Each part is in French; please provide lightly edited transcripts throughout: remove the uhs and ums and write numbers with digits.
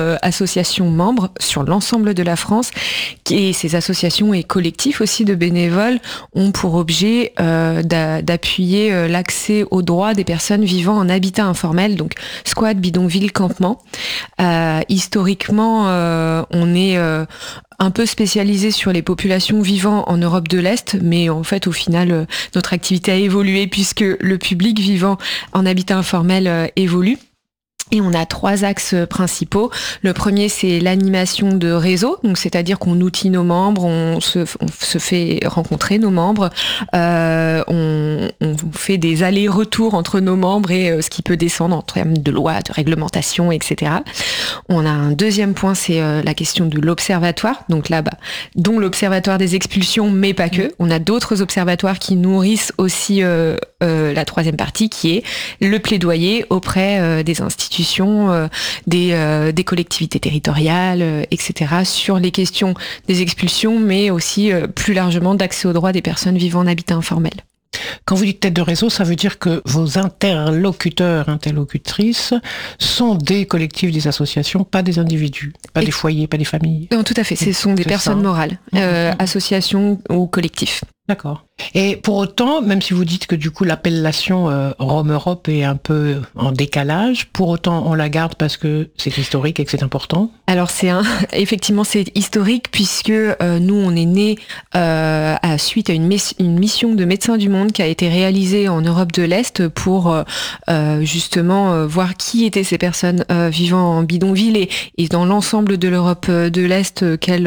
associations membres sur l'ensemble de la France, et ces associations et collectifs aussi de bénévoles ont pour objet d'appuyer l'accès aux droits des personnes vivant en habitat informel, donc squat, bidonville, campement. Historiquement, on est un peu spécialisé sur les populations vivant en Europe de l'Est, mais en fait, au final, notre activité a évolué puisque le public vivant en habitat informel évolue. Et on a 3 axes principaux. Le premier, c'est l'animation de réseau, donc c'est-à-dire qu'on outille nos membres, on se fait rencontrer nos membres, on fait des allers-retours entre nos membres et ce qui peut descendre en termes de loi, de réglementation, etc. On a un deuxième point, c'est la question de l'observatoire, donc là, dont l'observatoire des expulsions, mais pas que. On a d'autres observatoires qui nourrissent aussi la troisième partie, qui est le plaidoyer auprès des institutions, des collectivités territoriales, etc., sur les questions des expulsions, mais aussi plus largement d'accès aux droits des personnes vivant en habitat informel. Quand vous dites tête de réseau, ça veut dire que vos interlocuteurs, interlocutrices sont des collectifs, des associations, pas des individus, pas des foyers, pas des familles. Non, tout à fait, ce sont des personnes morales, associations ou collectifs. D'accord. Et pour autant, même si vous dites que du coup l'appellation Rome Europe est un peu en décalage, pour autant on la garde parce que c'est historique et que c'est important. Alors effectivement c'est historique puisque nous on est né suite à une mission de Médecins du Monde qui a été réalisée en Europe de l'Est pour justement voir qui étaient ces personnes vivant en bidonville et dans l'ensemble de l'Europe de l'Est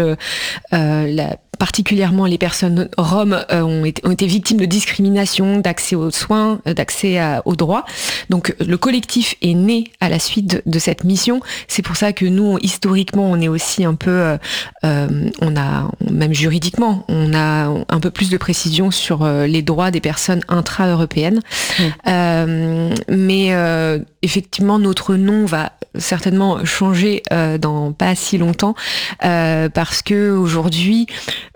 particulièrement les personnes roms ont été victimes de discrimination, d'accès aux soins, d'accès aux droits. Donc le collectif est né à la suite de cette mission. C'est pour ça que nous, historiquement, on est aussi un peu, même juridiquement, on a un peu plus de précision sur les droits des personnes intra-européennes. Mais effectivement, notre nom va certainement changer dans pas si longtemps parce que aujourd'hui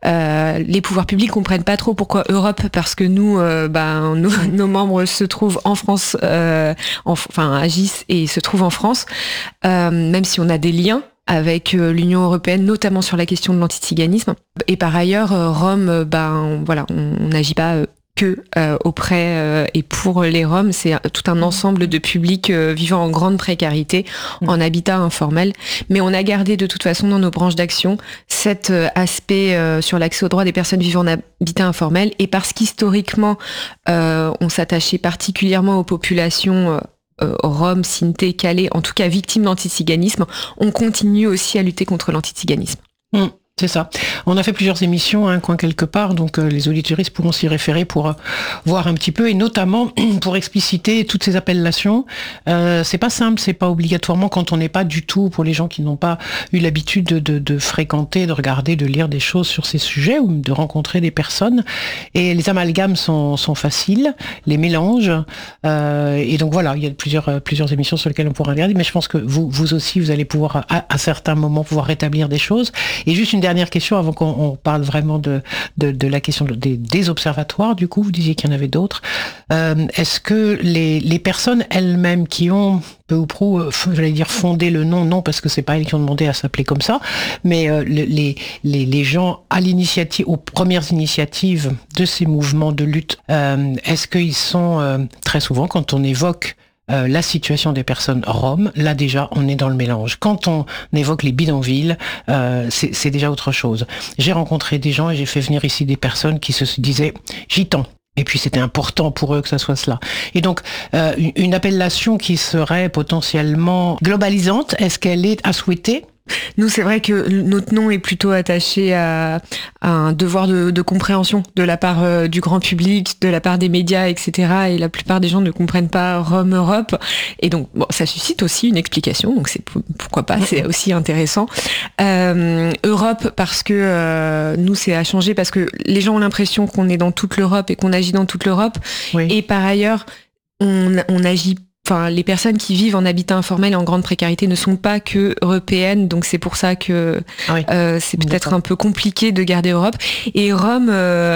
les pouvoirs publics comprennent pas trop pourquoi Europe, parce que nous nos membres se trouvent en France, agissent et se trouvent en France, même si on a des liens avec l'Union européenne, notamment sur la question de l'antiziganisme. Et par ailleurs, Rome, on n'agit pas que auprès et pour les Roms, c'est tout un ensemble de publics vivant en grande précarité, en habitat informel. Mais on a gardé de toute façon dans nos branches d'action cet aspect sur l'accès aux droits des personnes vivant en habitat informel, et parce qu'historiquement, on s'attachait particulièrement aux populations Roms, Sinti, Calais, en tout cas victimes d'antiziganisme, on continue aussi à lutter contre l'antiziganisme. C'est ça. On a fait plusieurs émissions, un coin quelque part, donc les auditeuristes pourront s'y référer pour voir un petit peu, et notamment pour expliciter toutes ces appellations. C'est pas simple, c'est pas obligatoirement quand on n'est pas du tout, pour les gens qui n'ont pas eu l'habitude de fréquenter, de regarder, de lire des choses sur ces sujets ou de rencontrer des personnes. Et les amalgames sont faciles, les mélanges. Et donc voilà, il y a plusieurs émissions sur lesquelles on pourra regarder, mais je pense que vous aussi, vous allez pouvoir à certains moments pouvoir rétablir des choses. Et juste une dernière question avant qu'on parle vraiment de la question des observatoires. Du coup, vous disiez qu'il y en avait d'autres. Est-ce que les personnes elles-mêmes qui ont peu ou prou, j'allais dire fondé le nom, non, parce que c'est pas elles qui ont demandé à s'appeler comme ça, mais les gens à l'initiative, aux premières initiatives de ces mouvements de lutte, est-ce qu'ils sont très souvent, quand on évoque la situation des personnes roms, là déjà on est dans le mélange. Quand on évoque les bidonvilles, c'est déjà autre chose. J'ai rencontré des gens et j'ai fait venir ici des personnes qui se disaient gitans. Et puis c'était important pour eux que ça soit cela. Et donc une appellation qui serait potentiellement globalisante, est-ce qu'elle est à souhaiter ? Nous, c'est vrai que notre nom est plutôt attaché à un devoir de compréhension de la part du grand public, de la part des médias, etc. Et la plupart des gens ne comprennent pas Rome Europe. Et donc, ça suscite aussi une explication. Donc, pourquoi pas, c'est aussi intéressant. Europe, parce que nous, c'est à changer, parce que les gens ont l'impression qu'on est dans toute l'Europe et qu'on agit dans toute l'Europe. Oui. Et par ailleurs, on agit les personnes qui vivent en habitat informel et en grande précarité ne sont pas que européennes, donc c'est pour ça que c'est peut-être un peu compliqué de garder Europe. Et Rome,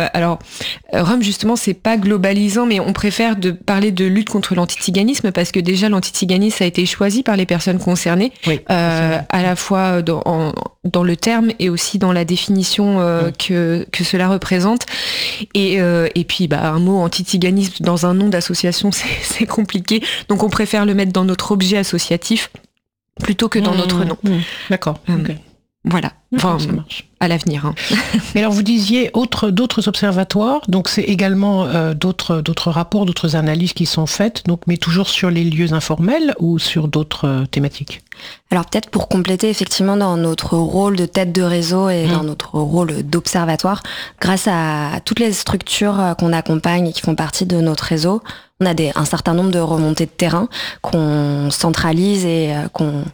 Rome justement, c'est pas globalisant, mais on préfère parler de lutte contre l'antitiganisme parce que déjà l'antitiganisme a été choisi par les personnes concernées, à la fois dans le terme et aussi dans la définition que cela représente. Et puis un mot antitiganisme dans un nom d'association, c'est compliqué. Donc on préfère le mettre dans notre objet associatif plutôt que dans notre nom. D'accord. Okay. Voilà. Enfin, ça marche. À l'avenir. Hein. Et alors vous disiez d'autres observatoires, donc c'est également d'autres rapports, d'autres analyses qui sont faites, donc mais toujours sur les lieux informels ou sur d'autres thématiques? Alors peut-être pour compléter effectivement dans notre rôle de tête de réseau et dans notre rôle d'observatoire, grâce à toutes les structures qu'on accompagne et qui font partie de notre réseau, on a un certain nombre de remontées de terrain qu'on centralise et qu'on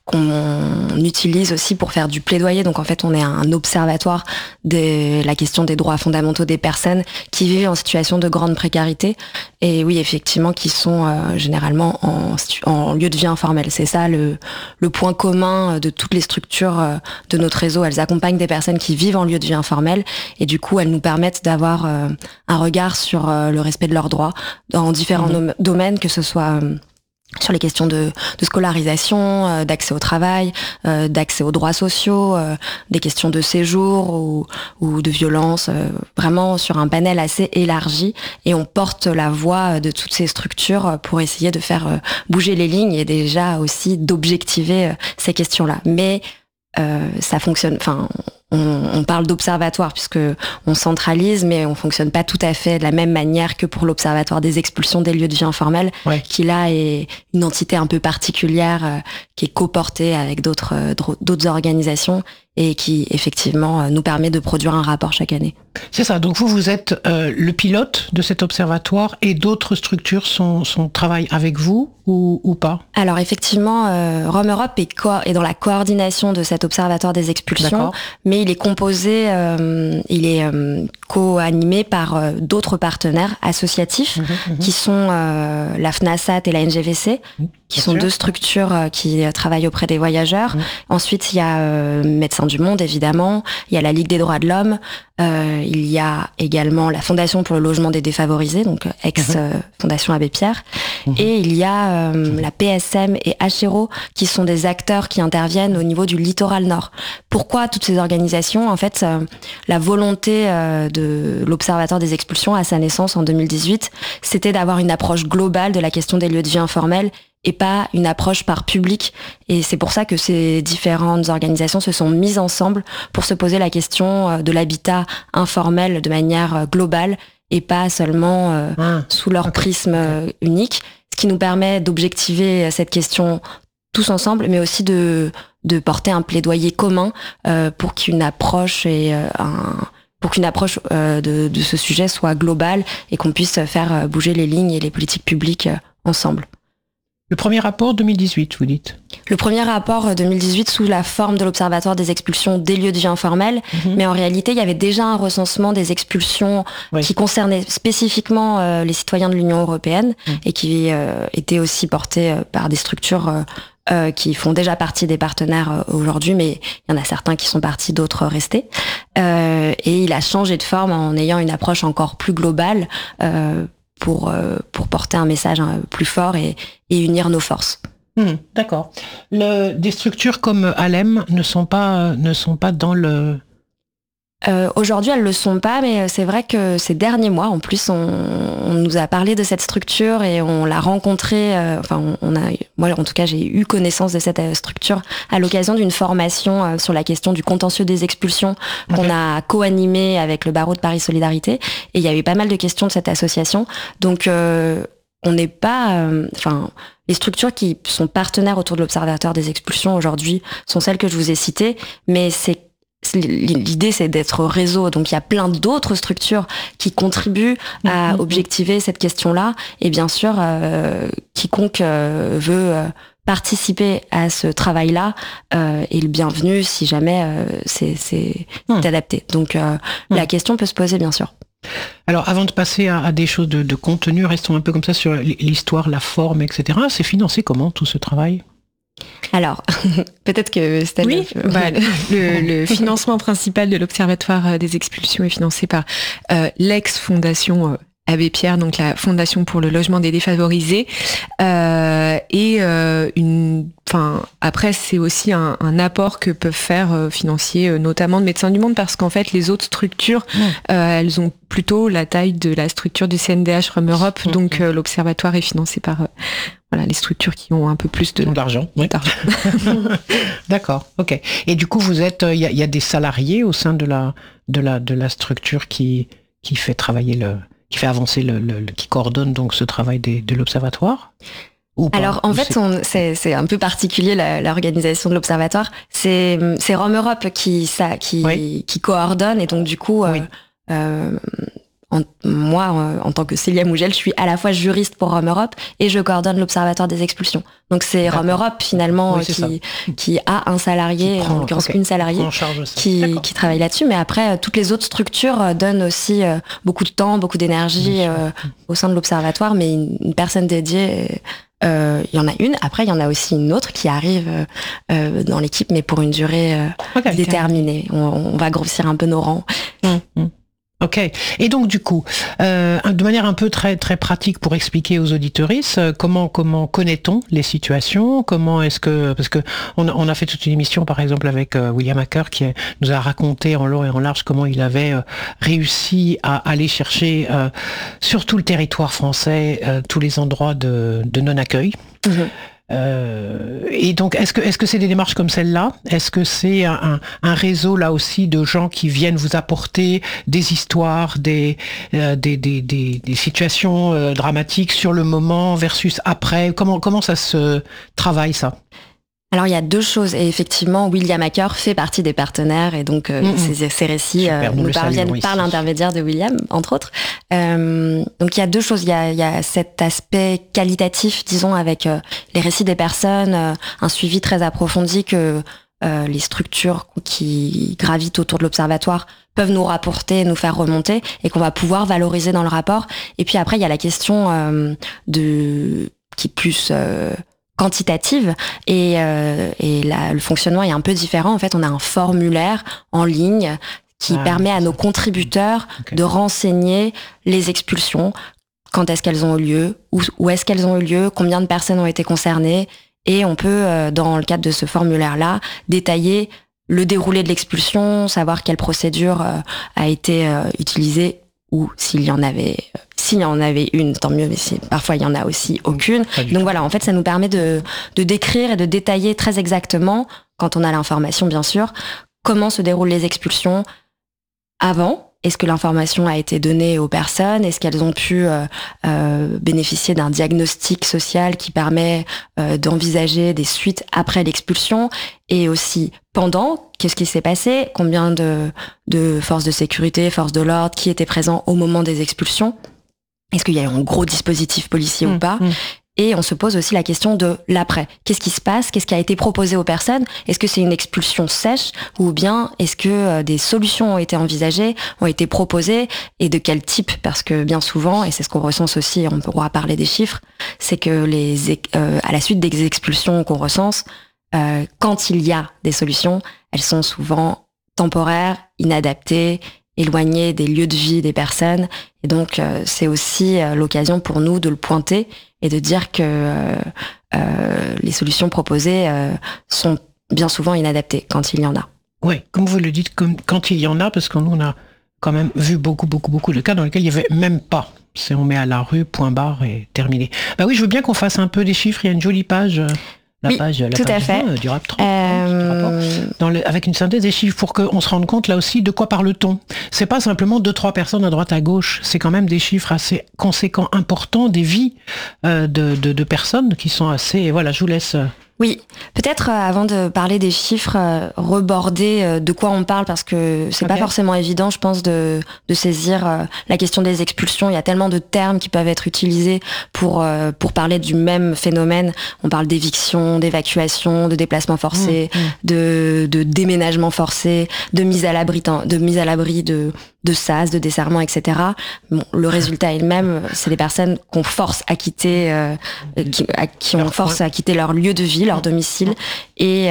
utilise aussi pour faire du plaidoyer. Donc en fait, on est un observatoire de la question des droits fondamentaux des personnes qui vivent en situation de grande précarité et oui, effectivement, qui sont généralement en lieu de vie informel. C'est ça le point commun de toutes les structures de notre réseau. Elles accompagnent des personnes qui vivent en lieu de vie informel et du coup, elles nous permettent d'avoir un regard sur le respect de leurs droits dans différents domaines, que ce soit sur les questions de scolarisation, d'accès au travail, d'accès aux droits sociaux, des questions de séjour ou de violence, vraiment sur un panel assez élargi. Et on porte la voix de toutes ces structures pour essayer de faire bouger les lignes et déjà aussi d'objectiver ces questions-là. Mais ça fonctionne, on parle d'observatoire puisque on centralise, mais on fonctionne pas tout à fait de la même manière que pour l'observatoire des expulsions des lieux de vie informels, qui là est une entité un peu particulière, qui est coportée avec d'autres organisations et qui effectivement nous permet de produire un rapport chaque année. C'est ça, donc vous êtes le pilote de cet observatoire et d'autres structures travaillent avec vous ou pas? Alors effectivement, Rome Europe est dans la coordination de cet observatoire des expulsions, mais il est composé, il est co-animé par d'autres partenaires associatifs qui sont la FNASAT et la NGVC, qui sont deux structures qui travaillent auprès des voyageurs. Ensuite, il y a Médecins du Monde, évidemment, il y a la Ligue des droits de l'homme, il y a également la Fondation pour le logement des défavorisés, donc ex-Fondation Abbé Pierre, et il y a la PSM et HRO qui sont des acteurs qui interviennent au niveau du littoral nord. Pourquoi toutes ces organisations? En fait, la volonté de l'Observatoire des expulsions à sa naissance en 2018, c'était d'avoir une approche globale de la question des lieux de vie informels et pas une approche par public. Et c'est pour ça que ces différentes organisations se sont mises ensemble pour se poser la question de l'habitat informel de manière globale et pas seulement sous leur prisme unique, ce qui nous permet d'objectiver cette question tous ensemble, mais aussi de porter un plaidoyer commun pour qu'une approche de ce sujet soit globale et qu'on puisse faire bouger les lignes et les politiques publiques ensemble. Le premier rapport 2018, vous dites? Le premier rapport 2018 sous la forme de l'Observatoire des expulsions des lieux de vie informels, mais en réalité, il y avait déjà un recensement des expulsions qui concernait spécifiquement les citoyens de l'Union européenne et qui étaient aussi portés par des structures qui font déjà partie des partenaires aujourd'hui, mais il y en a certains qui sont partis, d'autres restés. Et il a changé de forme en ayant une approche encore plus globale pour porter un message plus fort et unir nos forces. D'accord. Des structures comme Alem ne sont pas dans le... Aujourd'hui, elles le sont pas, mais c'est vrai que ces derniers mois, en plus, on nous a parlé de cette structure et on l'a rencontrée. Moi, en tout cas, j'ai eu connaissance de cette structure à l'occasion d'une formation sur la question du contentieux des expulsions qu'on a co-animée avec le barreau de Paris Solidarité. Et il y a eu pas mal de questions de cette association. Donc, on n'est pas... les structures qui sont partenaires autour de l'Observatoire des expulsions aujourd'hui sont celles que je vous ai citées, mais l'idée, c'est d'être réseau. Donc, il y a plein d'autres structures qui contribuent à objectiver cette question-là. Et bien sûr, quiconque veut participer à ce travail-là est le bienvenu si jamais c'est adapté. Donc, la question peut se poser, bien sûr. Alors, avant de passer à des choses de contenu, restons un peu comme ça sur l'histoire, la forme, etc. C'est financé comment, tout ce travail ? Alors, peut-être que Stella... Oui, le financement principal de l'Observatoire des expulsions est financé par l'ex-fondation Abbé Pierre, donc la Fondation pour le logement des défavorisés, après c'est aussi un apport que peuvent faire financier, notamment de Médecins du Monde, parce qu'en fait les autres structures, elles ont plutôt la taille de la structure du CNDH Rome Europe, donc l'Observatoire est financé par les structures qui ont un peu plus d'argent. Oui. D'accord, ok. Et du coup, vous êtes, il y a des salariés au sein de la structure qui fait travailler qui fait avancer qui coordonne donc ce travail de l'Observatoire ? Alors en fait, c'est un peu particulier l'organisation de l'Observatoire. C'est Rome Europe qui coordonne, et donc du coup, moi, en tant que Célia Mougel, je suis à la fois juriste pour Rome Europe et je coordonne l'Observatoire des expulsions. Donc c'est Rome Europe finalement qui a un salarié, en l'occurrence une salariée, qui travaille là-dessus. Mais après, toutes les autres structures donnent aussi beaucoup de temps, beaucoup d'énergie au sein de l'Observatoire, mais une personne dédiée... il y en a une, après il y en a aussi une autre qui arrive dans l'équipe, mais pour une durée déterminée. On va grossir un peu nos rangs. Ok. Et donc du coup, de manière un peu très très pratique pour expliquer aux auditeuristes, comment connaît-on les situations ? Comment est-ce que, parce que on a fait toute une émission par exemple avec William Hacker qui nous a raconté en long et en large comment il avait réussi à aller chercher sur tout le territoire français tous les endroits de non-accueil. Et donc, est-ce que c'est des démarches comme celle-là ? Est-ce que c'est un réseau là aussi de gens qui viennent vous apporter des histoires, des situations dramatiques sur le moment versus après ? Comment ça se travaille ça ? Alors il y a deux choses, et effectivement William Hacker fait partie des partenaires, et donc ces récits nous parviennent par l'intermédiaire de William, entre autres. Donc il y a deux choses, il y a cet aspect qualitatif, disons, avec les récits des personnes, un suivi très approfondi que les structures qui gravitent autour de l'Observatoire peuvent nous rapporter, nous faire remonter, et qu'on va pouvoir valoriser dans le rapport. Et puis après il y a la question qui est plus... quantitative, et le fonctionnement est un peu différent. En fait, on a un formulaire en ligne qui permet à nos contributeurs de renseigner les expulsions, quand est-ce qu'elles ont eu lieu, où est-ce qu'elles ont eu lieu, combien de personnes ont été concernées, et on peut, dans le cadre de ce formulaire-là, détailler le déroulé de l'expulsion, savoir quelle procédure a été utilisée, ou s'il y en avait une, tant mieux, mais parfois il y en a aussi aucune. Donc voilà, en fait, ça nous permet de décrire et de détailler très exactement, quand on a l'information bien sûr, comment se déroulent les expulsions avant. Est-ce que l'information a été donnée aux personnes ? Est-ce qu'elles ont pu bénéficier d'un diagnostic social qui permet d'envisager des suites après l'expulsion ? Et aussi pendant, qu'est-ce qui s'est passé ? Combien de forces de sécurité, forces de l'ordre, qui étaient présents au moment des expulsions ? Est-ce qu'il y a eu un gros dispositif policier ou pas ? Et on se pose aussi la question de l'après. Qu'est-ce qui se passe ? Qu'est-ce qui a été proposé aux personnes ? Est-ce que c'est une expulsion sèche, ou bien est-ce que des solutions ont été envisagées, ont été proposées, et de quel type ? Parce que bien souvent, et c'est ce qu'on recense aussi, et on pourra parler des chiffres, c'est que à la suite des expulsions qu'on recense, quand il y a des solutions, elles sont souvent temporaires, inadaptées, éloignées des lieux de vie des personnes. Et donc, c'est aussi l'occasion pour nous de le pointer et de dire que les solutions proposées sont bien souvent inadaptées quand il y en a. Oui, comme vous le dites, quand il y en a, parce que nous, on a quand même vu beaucoup de cas dans lesquels il n'y avait même pas. C'est on met à la rue, point barre, et terminé. Bah oui, je veux bien qu'on fasse un peu des chiffres. Il y a une jolie page... La page 20 du RAP 30, avec une synthèse des chiffres pour qu'on se rende compte là aussi de quoi parle-t-on. C'est pas simplement 2-3 personnes à droite à gauche, c'est quand même des chiffres assez conséquents, importants, des vies de personnes qui sont assez... Voilà, je vous laisse... Oui, peut-être avant de parler des chiffres, reborder de quoi on parle, parce que c'est pas forcément évident, je pense, de saisir la question des expulsions. Il y a tellement de termes qui peuvent être utilisés pour parler du même phénomène. On parle d'éviction, d'évacuation, de déplacement forcé, de déménagement forcé, de mise à l'abri de de sas, de desserrement, etc. Bon, le résultat est le même, c'est des personnes qu'on force à quitter, qui on force à quitter leur lieu de vie, leur domicile, et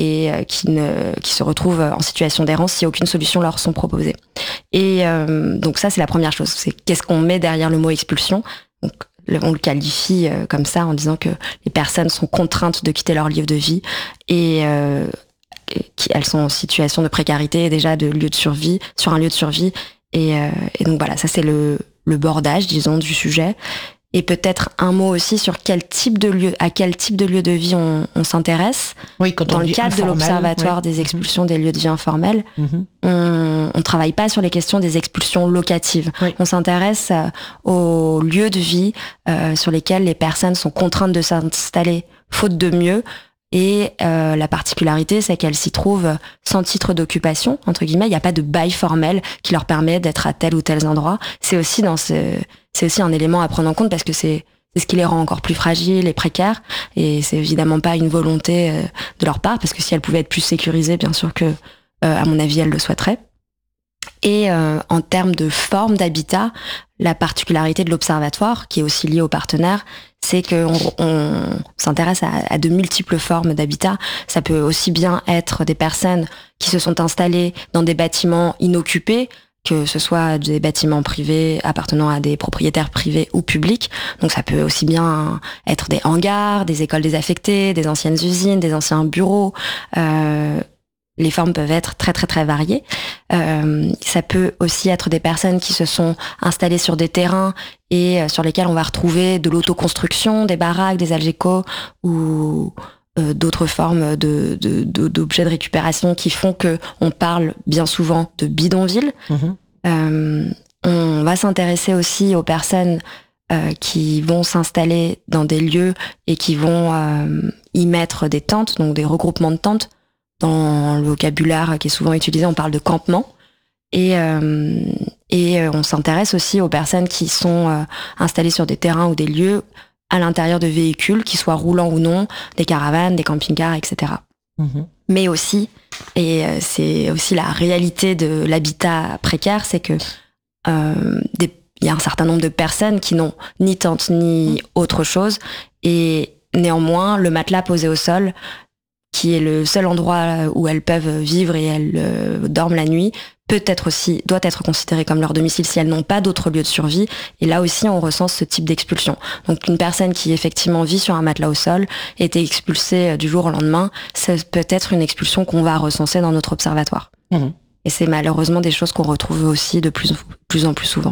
qui se retrouvent en situation d'errance si aucune solution leur sont proposées. Et donc ça, c'est la première chose. C'est qu'est-ce qu'on met derrière le mot expulsion. Donc, on le qualifie comme ça en disant que les personnes sont contraintes de quitter leur lieu de vie et elles sont en situation de précarité déjà sur un lieu de survie. Et donc voilà, ça c'est le bordage, disons, du sujet. Et peut-être un mot aussi sur à quel type de lieu de vie on s'intéresse. Oui, dans le cadre de l'Observatoire des expulsions des lieux de vie informels, on travaille pas sur les questions des expulsions locatives. Oui. On s'intéresse aux lieux de vie sur lesquels les personnes sont contraintes de s'installer faute de mieux. Et la particularité, c'est qu'elles s'y trouvent sans titre d'occupation, entre guillemets. Il n'y a pas de bail formel qui leur permet d'être à tel ou tel endroit. C'est aussi un élément à prendre en compte parce que c'est ce qui les rend encore plus fragiles et précaires. Et c'est évidemment pas une volonté de leur part, parce que si elles pouvaient être plus sécurisées, bien sûr que, à mon avis, elles le souhaiteraient. Et en termes de forme d'habitat, la particularité de l'Observatoire, qui est aussi liée aux partenaires, c'est qu'on s'intéresse à de multiples formes d'habitat. Ça peut aussi bien être des personnes qui se sont installées dans des bâtiments inoccupés, que ce soit des bâtiments privés appartenant à des propriétaires privés ou publics. Donc ça peut aussi bien être des hangars, des écoles désaffectées, des anciennes usines, des anciens bureaux. Les formes peuvent être très très très variées. Ça peut aussi être des personnes qui se sont installées sur des terrains et sur lesquels on va retrouver de l'autoconstruction, des baraques, des algécos ou d'autres formes d'objets de récupération qui font que on parle bien souvent de bidonville. On va s'intéresser aussi aux personnes qui vont s'installer dans des lieux et qui vont y mettre des tentes, donc des regroupements de tentes. Dans le vocabulaire qui est souvent utilisé, on parle de campement. Et on s'intéresse aussi aux personnes qui sont installées sur des terrains ou des lieux à l'intérieur de véhicules, qu'ils soient roulants ou non, des caravanes, des camping-cars, etc. Mais aussi, et c'est aussi la réalité de l'habitat précaire, c'est que il y a un certain nombre de personnes qui n'ont ni tente ni autre chose, et néanmoins, le matelas posé au sol, qui est le seul endroit où elles peuvent vivre et elles dorment la nuit, doit être considéré comme leur domicile si elles n'ont pas d'autre lieu de survie. Et là aussi, on recense ce type d'expulsion. Donc une personne qui effectivement vit sur un matelas au sol et est expulsée du jour au lendemain, c'est peut-être une expulsion qu'on va recenser dans notre observatoire. Et c'est malheureusement des choses qu'on retrouve aussi de plus en plus souvent.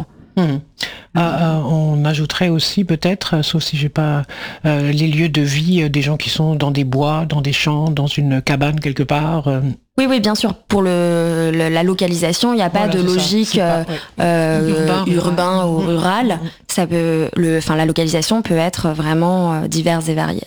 On ajouterait aussi peut-être, sauf si j'ai pas les lieux de vie des gens qui sont dans des bois, dans des champs, dans une cabane quelque part. Oui, bien sûr. Pour la localisation, il n'y a pas de logique urbain ou rural. La localisation peut être vraiment diverse et variée.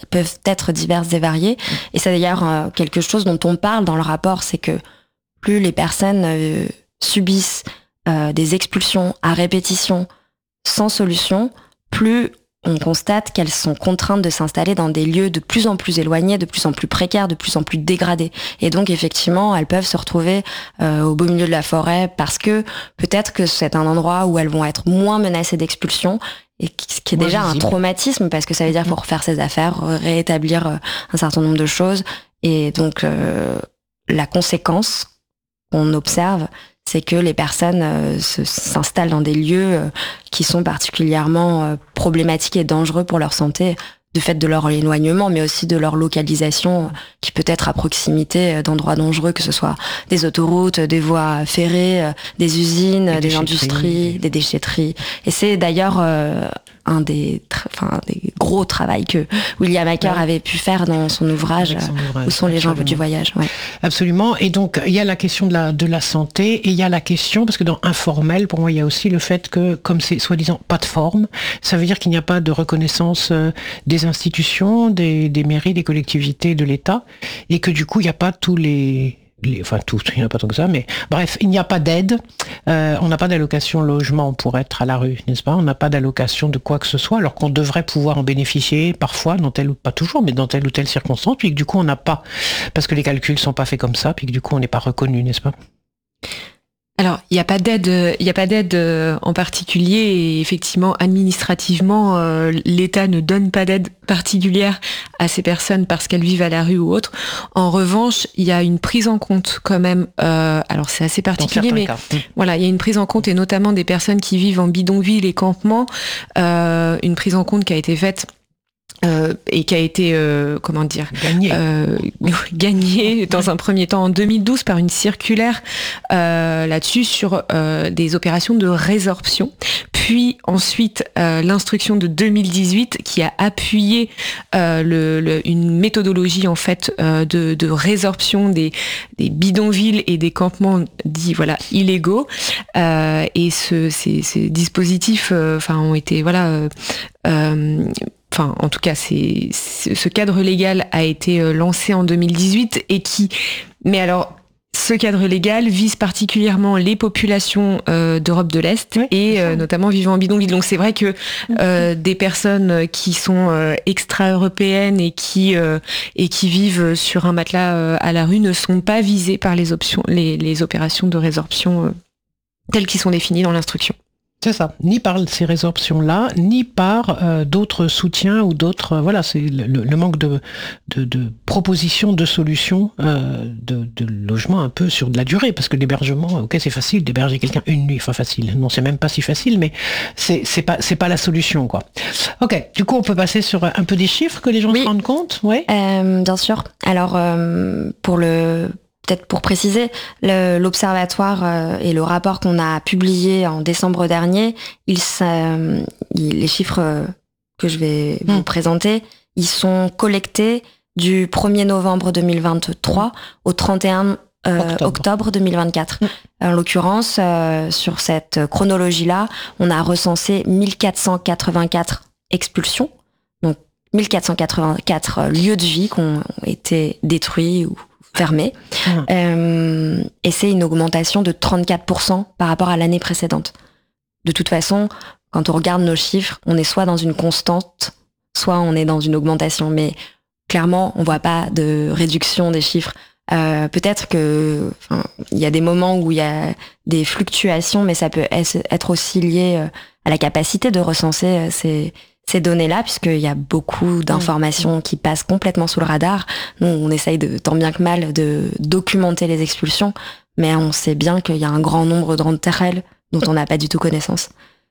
Et c'est d'ailleurs quelque chose dont on parle dans le rapport, c'est que plus les personnes subissent des expulsions à répétition sans solution, plus on constate qu'elles sont contraintes de s'installer dans des lieux de plus en plus éloignés, de plus en plus précaires, de plus en plus dégradés. Et donc effectivement, elles peuvent se retrouver au beau milieu de la forêt parce que peut-être que c'est un endroit où elles vont être moins menacées d'expulsion, et ce qui est déjà un traumatisme, parce que ça veut dire qu'il faut refaire ses affaires, réétablir un certain nombre de choses. Et donc la conséquence qu'on observe, c'est que les personnes s'installent dans des lieux qui sont particulièrement problématiques et dangereux pour leur santé, du fait de leur éloignement, mais aussi de leur localisation, qui peut être à proximité d'endroits dangereux, que ce soit des autoroutes, des voies ferrées, des usines, des industries, des déchetteries. Et c'est d'ailleurs un des gros travaux que William Hacker avait pu faire dans son ouvrage, Où sont les gens du voyage. Ouais. Absolument. Et donc, il y a la question de la santé, et il y a la question, parce que dans informel, pour moi, il y a aussi le fait que, comme c'est soi-disant pas de forme, ça veut dire qu'il n'y a pas de reconnaissance des institutions, des mairies, des collectivités, de l'État, et que du coup, il n'y a pas tous il n'y en a pas tant que ça, mais bref, il n'y a pas d'aide, on n'a pas d'allocation logement pour être à la rue, n'est-ce pas ? On n'a pas d'allocation de quoi que ce soit, alors qu'on devrait pouvoir en bénéficier parfois, pas toujours, mais dans telle ou telle circonstance, puis que du coup on n'a pas, parce que les calculs sont pas faits comme ça, puis que du coup on n'est pas reconnu, n'est-ce pas ? Alors, il n'y a pas d'aide en particulier et effectivement, administrativement, l'État ne donne pas d'aide particulière à ces personnes parce qu'elles vivent à la rue ou autre. En revanche, il y a une prise en compte quand même, alors c'est assez particulier, mais voilà, il y a une prise en compte et notamment des personnes qui vivent en bidonville et campement, une prise en compte qui a été faite et qui a été gagné dans un premier temps en 2012 par une circulaire là-dessus sur des opérations de résorption, puis ensuite l'instruction de 2018 qui a appuyé une méthodologie en fait de résorption des bidonvilles et des campements dits illégaux, et ces dispositifs ont été en tout cas, ce cadre légal a été lancé en 2018 mais alors, ce cadre légal vise particulièrement les populations d'Europe de l'Est et notamment vivant en bidonville. Donc c'est vrai que des personnes qui sont extra-européennes et qui vivent sur un matelas à la rue ne sont pas visées par les opérations de résorption telles qu'elles sont définies dans l'instruction. C'est ça, ni par ces résorptions-là, ni par d'autres soutiens ou d'autres... c'est le manque de propositions, de solutions, de logement un peu sur de la durée, parce que l'hébergement, ok, c'est facile d'héberger quelqu'un une nuit, facile. Non, c'est même pas si facile, mais c'est pas la solution, quoi. Ok, du coup, on peut passer sur un peu des chiffres que les gens se rendent compte, ouais. Bien sûr. Alors, peut-être pour préciser, l'Observatoire et le rapport qu'on a publié en décembre dernier, les chiffres que je vais vous présenter, ils sont collectés du 1er novembre 2023 au 31 octobre 2024. En l'occurrence, sur cette chronologie-là, on a recensé 1484 expulsions, donc 1484 lieux de vie qui ont été détruits ou fermé. Et c'est une augmentation de 34% par rapport à l'année précédente. De toute façon, quand on regarde nos chiffres, on est soit dans une constante, soit on est dans une augmentation. Mais clairement, on voit pas de réduction des chiffres. Peut-être que il y a des moments où il y a des fluctuations, mais ça peut être aussi lié à la capacité de recenser ces données-là, puisqu'il y a beaucoup d'informations qui passent complètement sous le radar. Nous, on essaye tant bien que mal de documenter les expulsions, mais on sait bien qu'il y a un grand nombre d'entre elles dont on n'a pas du tout connaissance.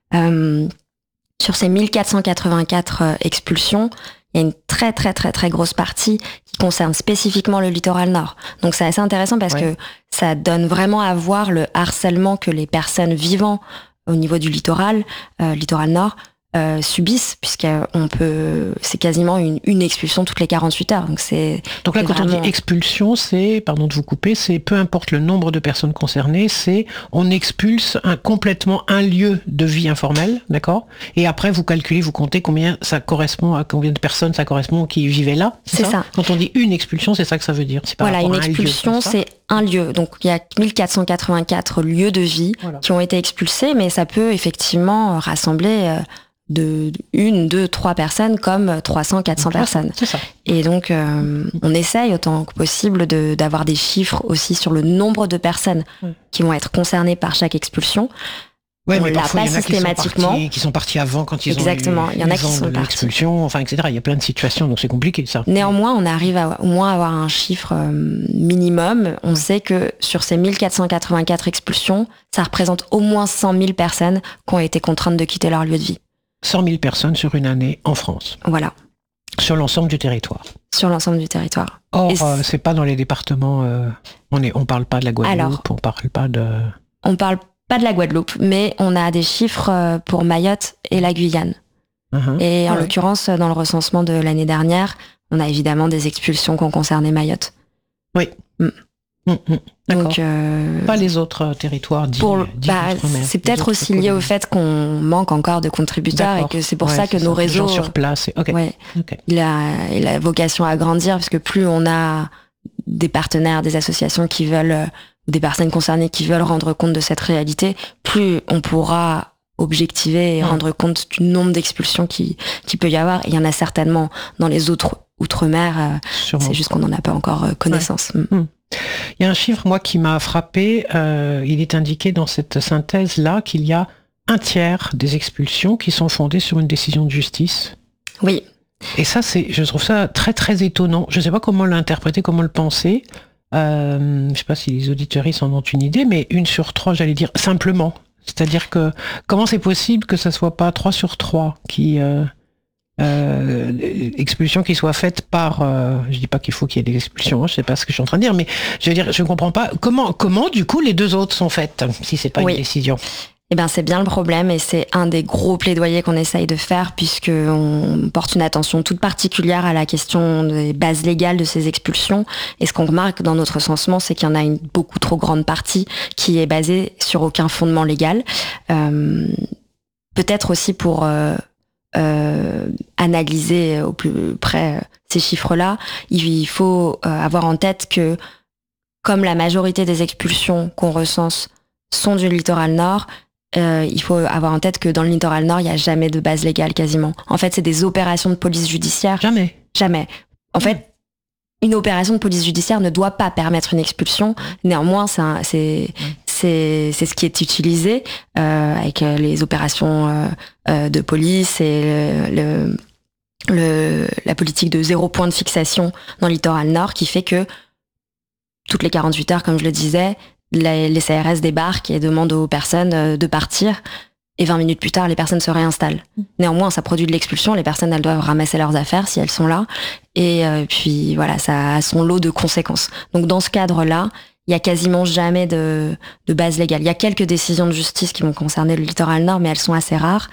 Sur ces 1484 expulsions, il y a une très très très très grosse partie qui concerne spécifiquement le littoral nord. Donc c'est assez intéressant parce que ça donne vraiment à voir le harcèlement que les personnes vivant au niveau du littoral nord, subissent, c'est quasiment une expulsion toutes les 48 heures. Donc là, quand on dit expulsion, c'est, pardon de vous couper, c'est peu importe le nombre de personnes concernées, on expulse complètement un lieu de vie informelle, d'accord? Et après, vous calculez, vous comptez combien ça correspond à combien de personnes ça correspond qui vivaient là. C'est ça. Quand on dit une expulsion, c'est ça que ça veut dire. Une expulsion, c'est un lieu. Donc il y a 1484 lieux de vie qui ont été expulsés, mais ça peut effectivement rassembler de 1, 2, 3 personnes comme 300, 400 personnes. C'est ça. Et donc, on essaye autant que possible d'avoir des chiffres aussi sur le nombre de personnes qui vont être concernées par chaque expulsion. Ouais, mais parfois, il y en a systématiquement. Qui sont partis avant quand ils Exactement. ont eu il y en a qui sont partis. L'expulsion, etc. Il y a plein de situations, donc c'est compliqué, ça. Néanmoins, on arrive au moins à avoir un chiffre minimum. On sait que sur ces 1484 expulsions, ça représente au moins 100 000 personnes qui ont été contraintes de quitter leur lieu de vie. 100 000 personnes sur une année en France. Voilà. Sur l'ensemble du territoire. Sur l'ensemble du territoire. Or, c'est pas dans les départements... on parle pas de la Guadeloupe, alors, on parle pas de... On parle pas de la Guadeloupe, mais on a des chiffres pour Mayotte et la Guyane. Et en l'occurrence, dans le recensement de l'année dernière, on a évidemment des expulsions qui ont concerné Mayotte. Oui. Donc, pas les autres territoires c'est peut-être aussi lié au fait qu'on manque encore de contributeurs et que c'est pour ça que nos réseaux sur place. Il a vocation à grandir parce que plus on a des partenaires, des associations qui veulent, des personnes concernées qui veulent rendre compte de cette réalité, plus on pourra objectiver et rendre compte du nombre d'expulsions qui peut y avoir. Il y en a certainement dans les autres outre-mer, c'est juste qu'on n'en a pas encore connaissance. Il y a un chiffre, moi, qui m'a frappé. Il est indiqué dans cette synthèse-là qu'il y a 1/3 des expulsions qui sont fondées sur une décision de justice. Oui. Et ça, je trouve ça très, très étonnant. Je ne sais pas comment l'interpréter, comment le penser. Je ne sais pas si les auditeuristes en ont une idée, mais 1 sur 3, j'allais dire, simplement. C'est-à-dire que, comment c'est possible que ça ne soit pas 3 sur 3 qui... expulsions qui soient faites par... je dis pas qu'il faut qu'il y ait des expulsions, je sais pas ce que je suis en train de dire, mais je veux dire, je ne comprends pas comment du coup les 2 autres sont faites, si c'est pas une décision. Eh ben, c'est bien le problème et c'est un des gros plaidoyers qu'on essaye de faire puisqu'on porte une attention toute particulière à la question des bases légales de ces expulsions. Et ce qu'on remarque dans notre recensement, c'est qu'il y en a une beaucoup trop grande partie qui est basée sur aucun fondement légal. Peut-être aussi pour analyser au plus près ces chiffres-là, il faut avoir en tête que comme la majorité des expulsions qu'on recense sont du littoral nord, il faut avoir en tête que dans le littoral nord, il n'y a jamais de base légale quasiment. En fait, c'est des opérations de police judiciaire. Jamais. En fait, une opération de police judiciaire ne doit pas permettre une expulsion. Néanmoins, c'est ce qui est utilisé avec les opérations de police et la politique de 0 point de fixation dans le littoral nord qui fait que toutes les 48 heures, comme je le disais, les CRS débarquent et demandent aux personnes de partir et 20 minutes plus tard, les personnes se réinstallent. Néanmoins, ça produit de l'expulsion, les personnes, elles doivent ramasser leurs affaires si elles sont là et puis voilà, ça a son lot de conséquences. Donc dans ce cadre-là, il y a quasiment jamais de base légale. Il y a quelques décisions de justice qui vont concerner le littoral nord, mais elles sont assez rares.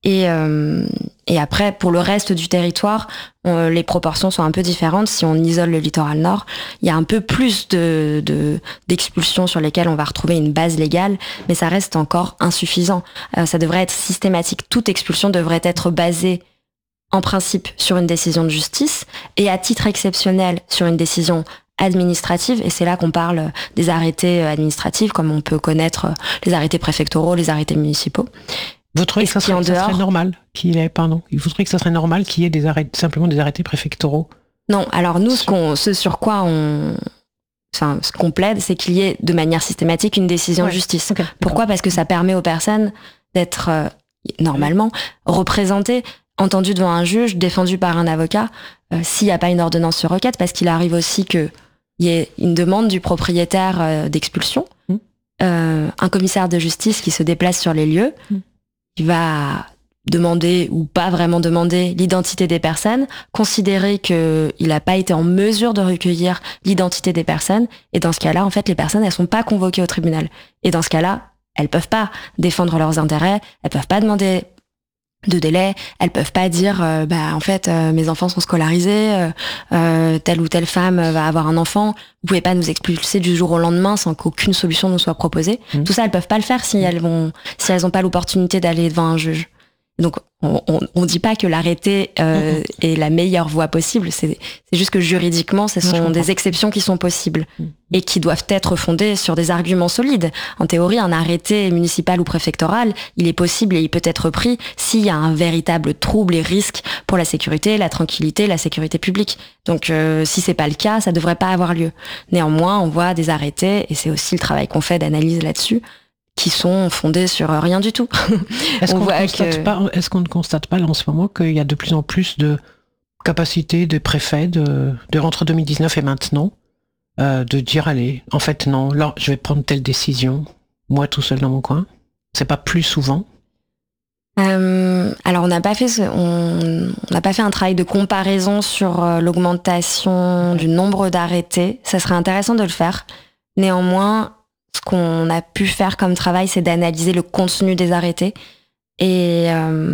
Et après, pour le reste du territoire, les proportions sont un peu différentes. Si on isole le littoral nord, il y a un peu plus d'expulsions sur lesquelles on va retrouver une base légale, mais ça reste encore insuffisant. Ça devrait être systématique. Toute expulsion devrait être basée en principe sur une décision de justice et à titre exceptionnel sur une décision administrative, et c'est là qu'on parle des arrêtés administratifs, comme on peut connaître les arrêtés préfectoraux, les arrêtés municipaux. Vous trouvez que ça serait normal qu'il y ait, vous trouvez que ça serait normal qu'il y ait simplement des arrêtés préfectoraux? Non, alors nous, ce sur quoi ce qu'on plaide, c'est qu'il y ait de manière systématique une décision de justice. Okay, pourquoi? Parce que ça permet aux personnes d'être normalement représentées, entendues devant un juge, défendues par un avocat, s'il n'y a pas une ordonnance sur requête, parce qu'il arrive aussi qu'il y ait une demande du propriétaire d'expulsion, un commissaire de justice qui se déplace sur les lieux, il va demander ou pas vraiment demander l'identité des personnes, considérer qu'il n'a pas été en mesure de recueillir l'identité des personnes, et dans ce cas-là, en fait, les personnes, elles sont pas convoquées au tribunal. Et dans ce cas-là, elles peuvent pas défendre leurs intérêts, elles peuvent pas demander de délai, elles peuvent pas dire en fait mes enfants sont scolarisés, telle ou telle femme va avoir un enfant, vous pouvez pas nous expulser du jour au lendemain sans qu'aucune solution nous soit proposée. Tout ça, elles peuvent pas le faire si elles ont pas l'opportunité d'aller devant un juge. Donc on dit pas que l'arrêté est la meilleure voie possible, c'est juste que juridiquement ce sont des exceptions qui sont possibles et qui doivent être fondées sur des arguments solides. En théorie, un arrêté municipal ou préfectoral, il est possible et il peut être pris s'il y a un véritable trouble et risque pour la sécurité, la tranquillité, la sécurité publique. Donc si c'est pas le cas, ça devrait pas avoir lieu. Néanmoins, on voit des arrêtés, et c'est aussi le travail qu'on fait d'analyse là-dessus, qui sont fondés sur rien du tout. Est-ce qu'on ne constate pas là, en ce moment qu'il y a de plus en plus de capacité des préfets entre 2019 et maintenant de dire allez, en fait non, là je vais prendre telle décision, moi tout seul dans mon coin? C'est pas plus souvent? Alors on n'a pas fait un travail de comparaison sur l'augmentation du nombre d'arrêtés. Ça serait intéressant de le faire. Néanmoins, ce qu'on a pu faire comme travail, c'est d'analyser le contenu des arrêtés. Et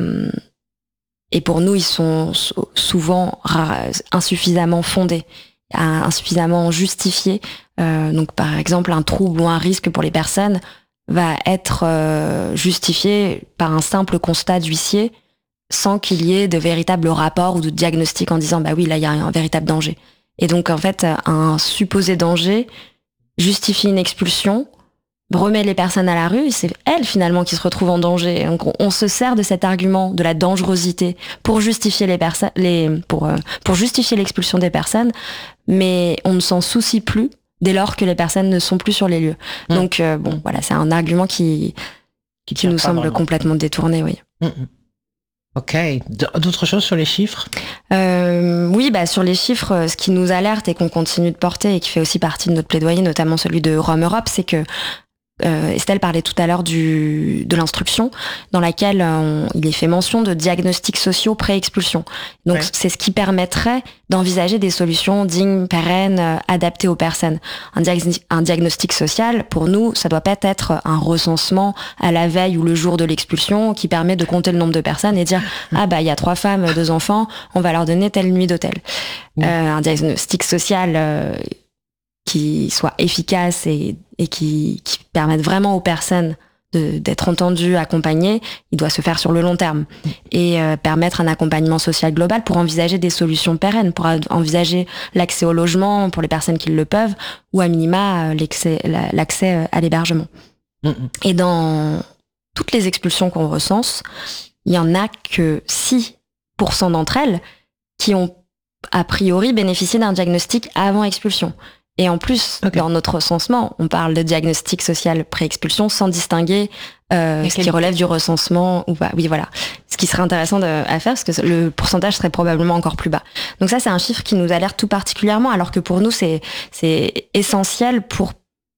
pour nous, ils sont souvent insuffisamment fondés, insuffisamment justifiés. Donc, par exemple, un trouble ou un risque pour les personnes va être justifié par un simple constat d'huissier sans qu'il y ait de véritable rapport ou de diagnostic en disant « bah oui, là, il y a un véritable danger ». Et donc, en fait, un supposé danger justifie une expulsion, remet les personnes à la rue, et c'est elles finalement qui se retrouvent en danger. Donc on se sert de cet argument de la dangerosité pour justifier pour justifier l'expulsion des personnes, mais on ne s'en soucie plus dès lors que les personnes ne sont plus sur les lieux. Donc voilà, c'est un argument qui nous semble complètement détourné, oui. Ok. D'autres choses sur les chiffres ? Oui, sur les chiffres, ce qui nous alerte et qu'on continue de porter et qui fait aussi partie de notre plaidoyer, notamment celui de Rome Europe, c'est que Estelle parlait tout à l'heure de l'instruction dans laquelle il est fait mention de diagnostics sociaux pré-expulsion. Donc c'est ce qui permettrait d'envisager des solutions dignes, pérennes, adaptées aux personnes. Un diagnostic social, pour nous, ça doit pas être un recensement à la veille ou le jour de l'expulsion qui permet de compter le nombre de personnes et dire il y a 3 femmes, 2 enfants, on va leur donner telle nuit d'hôtel. Un diagnostic social qui soit efficace et qui permette vraiment aux personnes d'être entendues, accompagnées, il doit se faire sur le long terme et permettre un accompagnement social global pour envisager des solutions pérennes, pour envisager l'accès au logement pour les personnes qui le peuvent ou à minima l'accès à l'hébergement. Et dans toutes les expulsions qu'on recense, il y en a que 6% d'entre elles qui ont a priori bénéficié d'un diagnostic avant expulsion. Et en plus, dans notre recensement, on parle de diagnostic social pré-expulsion sans distinguer ce qui relève du recensement ou pas. Oui, voilà. Ce qui serait intéressant à faire, parce que le pourcentage serait probablement encore plus bas. Donc ça, c'est un chiffre qui nous alerte tout particulièrement, alors que pour nous, c'est essentiel pour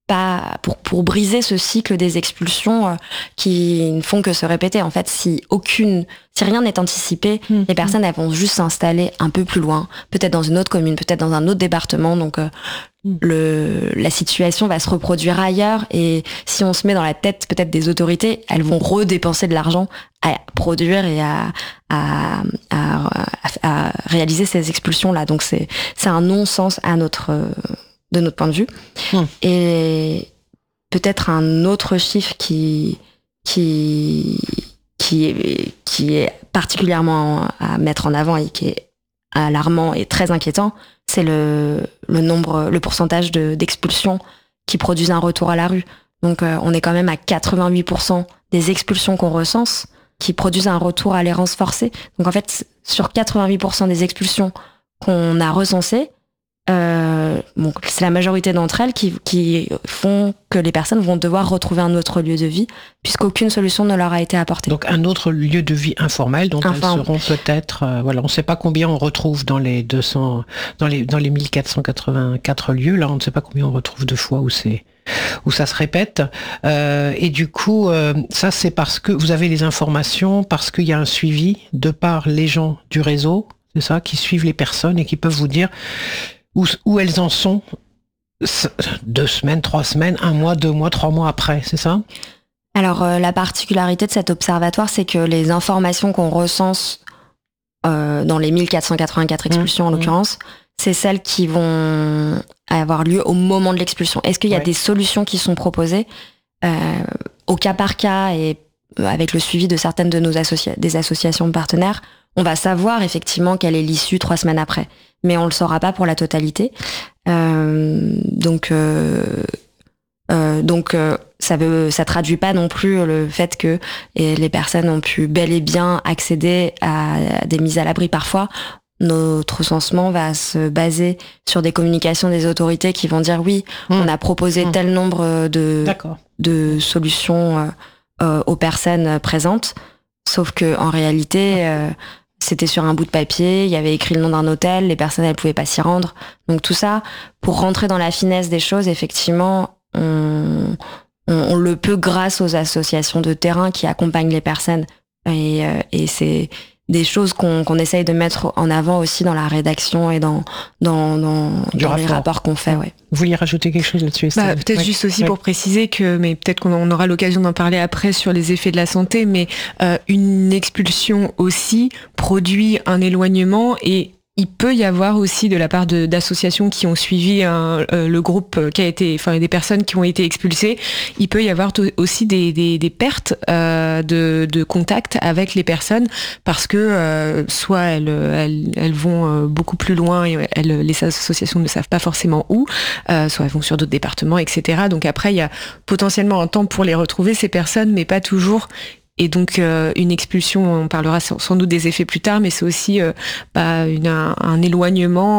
briser ce cycle des expulsions qui ne font que se répéter. En fait, si rien n'est anticipé, les personnes elles vont juste s'installer un peu plus loin, peut-être dans une autre commune, peut-être dans un autre département. Donc la situation va se reproduire ailleurs, et si on se met dans la tête peut-être des autorités, elles vont redépenser de l'argent à produire et à réaliser ces expulsions-là. Donc c'est un non-sens de notre point de vue. Et peut-être un autre chiffre qui est particulièrement à mettre en avant et qui est alarmant et très inquiétant, c'est le pourcentage d'expulsions qui produisent un retour à la rue. Donc on est quand même à 88% des expulsions qu'on recense qui produisent un retour à l'errance forcée. Donc en fait, sur 88% des expulsions qu'on a recensées, c'est la majorité d'entre elles qui font que les personnes vont devoir retrouver un autre lieu de vie puisqu'aucune solution ne leur a été apportée. Donc un autre lieu de vie informel dont elles seront peut-être on ne sait pas combien on retrouve dans les 1484 lieux, là on ne sait pas combien on retrouve de fois où ça se répète, et du coup ça c'est parce que vous avez les informations, parce qu'il y a un suivi de par les gens du réseau, c'est ça, qui suivent les personnes et qui peuvent vous dire où elles en sont 2 semaines, 3 semaines, 1 mois, 2 mois, 3 mois après, c'est ça ? Alors la particularité de cet observatoire, c'est que les informations qu'on recense dans les 1484 expulsions en l'occurrence, c'est celles qui vont avoir lieu au moment de l'expulsion. Est-ce qu'il y a des solutions qui sont proposées au cas par cas et avec le suivi de certaines de des associations de partenaires, on va savoir effectivement quelle est l'issue 3 semaines après. Mais on le saura pas pour la totalité. Donc ça traduit pas non plus le fait que les personnes ont pu bel et bien accéder à des mises à l'abri parfois. Notre recensement va se baser sur des communications des autorités qui vont dire on a proposé tel nombre de solutions aux personnes présentes, sauf que en réalité c'était sur un bout de papier, il y avait écrit le nom d'un hôtel, les personnes elles pouvaient pas s'y rendre. Donc tout ça, pour rentrer dans la finesse des choses, effectivement, on le peut grâce aux associations de terrain qui accompagnent les personnes. Et c'est des choses qu'on essaye de mettre en avant aussi dans la rédaction et dans les rapports qu'on fait. Ouais. Vous vouliez rajouter quelque chose là-dessus, Estelle ? Peut-être juste aussi pour préciser que, mais peut-être qu'on aura l'occasion d'en parler après sur les effets de la santé, mais une expulsion aussi produit un éloignement, et il peut y avoir aussi de la part d'associations qui ont suivi le groupe des personnes qui ont été expulsées, il peut y avoir aussi des pertes de contact avec les personnes parce que soit elles vont beaucoup plus loin et les associations ne savent pas forcément où, soit elles vont sur d'autres départements, etc. Donc après il y a potentiellement un temps pour les retrouver ces personnes, mais pas toujours Et donc une expulsion, on parlera sans doute des effets plus tard, mais c'est aussi un éloignement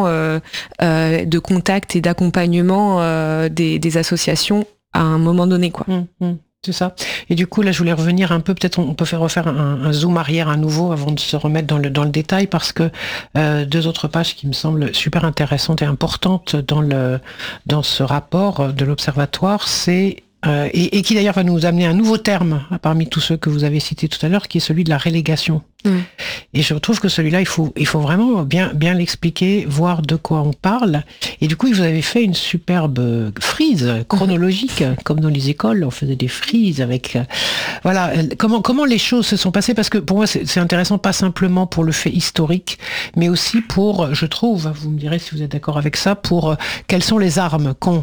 de contact et d'accompagnement des associations à un moment donné, quoi. C'est ça. Et du coup, là, je voulais revenir un peu, peut-être on peut refaire un zoom arrière à nouveau avant de se remettre dans le détail, parce que 2 autres pages qui me semblent super intéressantes et importantes dans ce rapport de l'Observatoire, c'est et qui d'ailleurs va nous amener un nouveau terme parmi tous ceux que vous avez cités tout à l'heure, qui est celui de la relégation. Et je trouve que celui-là, il faut vraiment bien l'expliquer, voir de quoi on parle. Et du coup, vous avez fait une superbe frise chronologique, comme dans les écoles, on faisait des frises avec... voilà, comment les choses se sont passées, parce que pour moi, c'est intéressant, pas simplement pour le fait historique, mais aussi pour, je trouve, vous me direz si vous êtes d'accord avec ça, pour quelles sont les armes qu'ont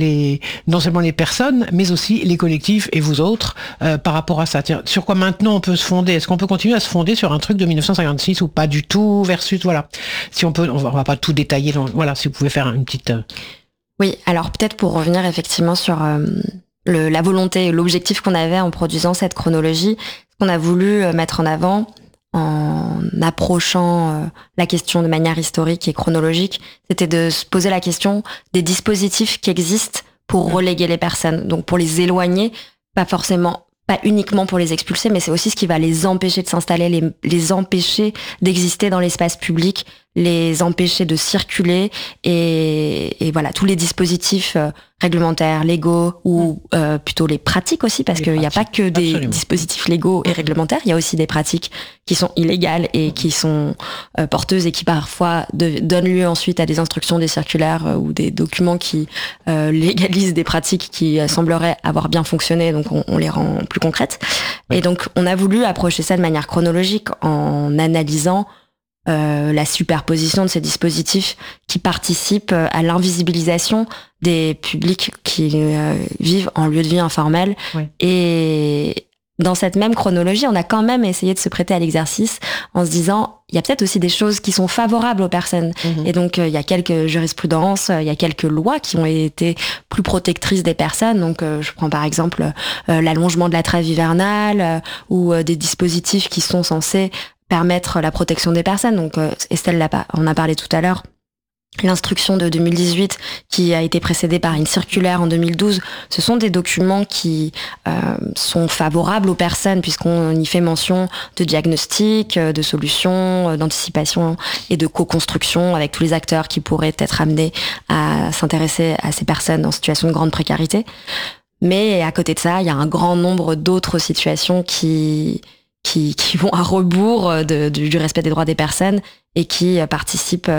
non seulement les personnes, mais aussi les collectifs et vous autres, par rapport à ça. Tiens, sur quoi maintenant on peut se fonder? Est-ce qu'on peut continuer à se fonder sur un truc de 1956 ou pas du tout, versus, voilà. Si on peut, on va pas tout détailler, voilà, si vous pouvez faire une petite... Oui, alors peut-être pour revenir effectivement sur la volonté et l'objectif qu'on avait en produisant cette chronologie, ce qu'on a voulu mettre en avant en approchant la question de manière historique et chronologique, c'était de se poser la question des dispositifs qui existent pour reléguer les personnes, donc pour les éloigner, pas uniquement pour les expulser, mais c'est aussi ce qui va les empêcher de s'installer, les empêcher d'exister dans l'espace public, les empêcher de circuler, et voilà, tous les dispositifs réglementaires, légaux, ou plutôt les pratiques aussi, parce qu'il n'y a pas que des dispositifs légaux et réglementaires, il y a aussi des pratiques qui sont illégales et qui sont porteuses et qui parfois donnent lieu ensuite à des instructions, des circulaires ou des documents qui légalisent des pratiques qui sembleraient avoir bien fonctionné, donc on les rend plus concrètes. Oui. Et donc on a voulu approcher ça de manière chronologique en analysant la superposition de ces dispositifs qui participent à l'invisibilisation des publics qui vivent en lieu de vie informel. Oui. Et dans cette même chronologie, on a quand même essayé de se prêter à l'exercice en se disant, il y a peut-être aussi des choses qui sont favorables aux personnes. Et donc, il y a quelques jurisprudences, il y a quelques lois qui ont été plus protectrices des personnes. Donc, je prends par exemple l'allongement de la trêve hivernale ou des dispositifs qui sont censés permettre la protection des personnes. Donc Estelle on a parlé tout à l'heure. L'instruction de 2018 qui a été précédée par une circulaire en 2012, ce sont des documents qui sont favorables aux personnes puisqu'on y fait mention de diagnostic, de solutions, d'anticipation et de co-construction avec tous les acteurs qui pourraient être amenés à s'intéresser à ces personnes en situation de grande précarité. Mais à côté de ça, il y a un grand nombre d'autres situations qui vont à rebours du respect des droits des personnes et qui participent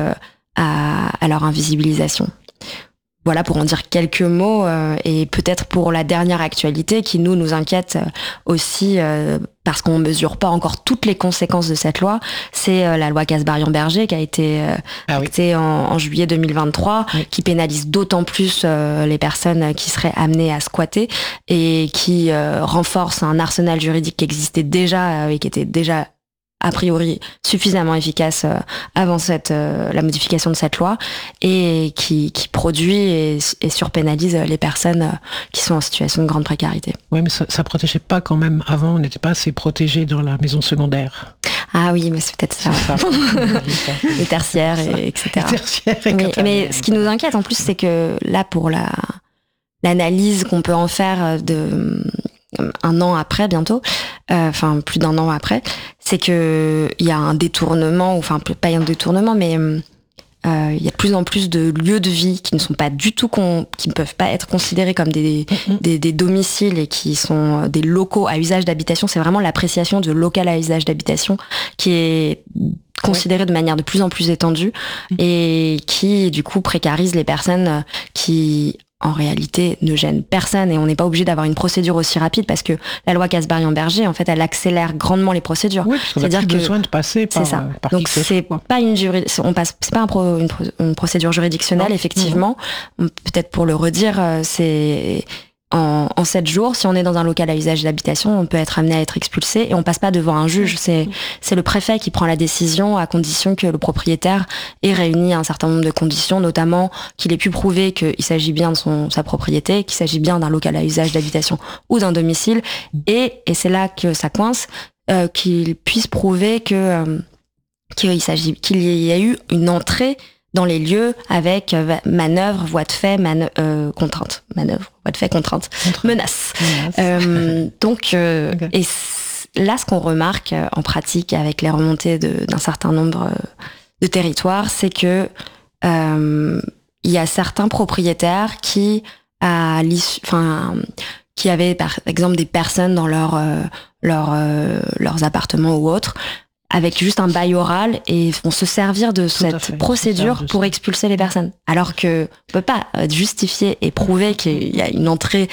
à leur invisibilisation. Voilà pour en dire quelques mots et peut-être pour la dernière actualité qui nous inquiète aussi parce qu'on ne mesure pas encore toutes les conséquences de cette loi, c'est la loi Kasbarian-Berger qui a été actée en juillet 2023, qui pénalise d'autant plus les personnes qui seraient amenées à squatter et qui renforce un arsenal juridique qui existait déjà et qui était déjà a priori suffisamment efficace avant la modification de cette loi et qui produit et surpénalise les personnes qui sont en situation de grande précarité. Oui, mais ça protégeait pas quand même. Avant, on n'était pas assez protégés dans la maison secondaire. Ah oui, mais c'est peut-être ça. Les tertiaires, etc. Les tertiaires et mais ce qui nous inquiète en plus, c'est que là, pour l'analyse qu'on peut en faire un an après bientôt, plus d'un an après, c'est que il y a un détournement, enfin pas un détournement, mais il y a de plus en plus de lieux de vie qui ne sont pas du tout qui ne peuvent pas être considérés comme des domiciles et qui sont des locaux à usage d'habitation. C'est vraiment l'appréciation de local à usage d'habitation qui est considérée de manière de plus en plus étendue et qui du coup précarise les personnes qui en réalité ne gêne personne et on n'est pas obligé d'avoir une procédure aussi rapide parce que la loi Kasbarian-Berger, en fait, elle accélère grandement les procédures. Oui, parce qu'on n'a plus besoin de passer par... C'est ça. Donc c'est pas une procédure juridictionnelle, non. Effectivement. Peut-être pour le redire, c'est... En en 7 jours, si on est dans un local à usage d'habitation, on peut être amené à être expulsé et on passe pas devant un juge. C'est le préfet qui prend la décision à condition que le propriétaire ait réuni un certain nombre de conditions, notamment qu'il ait pu prouver qu'il s'agit bien de sa propriété, qu'il s'agit bien d'un local à usage d'habitation ou d'un domicile, et c'est là que ça coince, qu'il puisse prouver qu'il y a eu une entrée dans les lieux avec manœuvre, voie de fait, contrainte. Manœuvre, voie de fait, contrainte. Menace. Donc, et là, ce qu'on remarque en pratique avec les remontées d'un certain nombre de territoires, c'est que il y a certains propriétaires qui avaient par exemple des personnes dans leurs appartements ou autres, avec juste un bail oral, et vont se servir de cette procédure pour expulser les personnes. Alors que on peut pas justifier et prouver qu'il y a une entrée